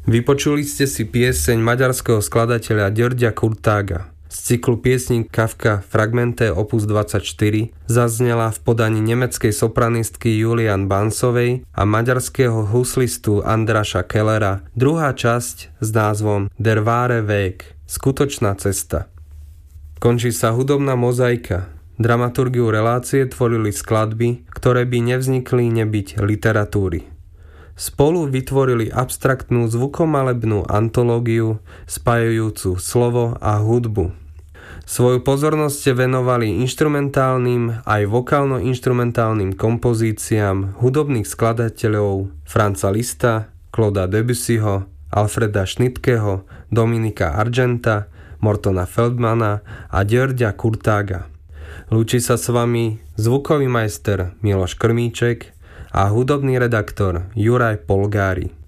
Vypočuli ste si pieseň maďarského skladateľa Györgya Kurtága. Z cyklu piesní Kafka Fragmente opus 24 zaznela v podaní nemeckej sopranistky Julian Bansovej a maďarského huslistu Andráša Kellera druhá časť s názvom Der wahre Weg, skutočná cesta. Končí sa hudobná mozaika. Dramaturgiu relácie tvorili skladby, ktoré by nevznikli nebyť literatúry. Spolu vytvorili abstraktnú zvukomalebnú antológiu spájajúcu slovo a hudbu. Svoju pozornosť venovali inštrumentálnym aj vokálno-inštrumentálnym kompozíciám hudobných skladateľov Franza Liszta, Clauda Debussyho, Alfreda Schnittkeho, Dominika Argenta, Mortona Feldmana a Györgya Kurtága. Lúči sa s vami zvukový majster Miloš Krmíček a hudobný redaktor Juraj Polgári.